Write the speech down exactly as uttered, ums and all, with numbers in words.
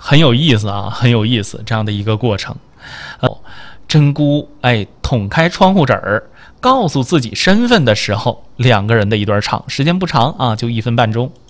很有意思啊，很有意思这样的一个过程。哦，真姑哎捅开窗户纸儿，告诉自己身份的时候，两个人的一段唱，时间不长啊，就一分半钟。